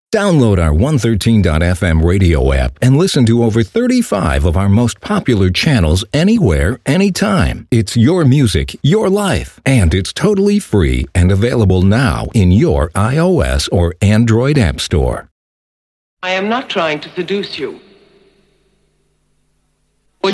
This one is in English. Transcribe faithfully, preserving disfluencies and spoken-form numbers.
Download our one thirteen dot f m radio app and listen to over thirty-five of our most popular channels anywhere, anytime. It's your music, your life, and it's totally free and available now in your iOS or Android app store. I am not trying to seduce you.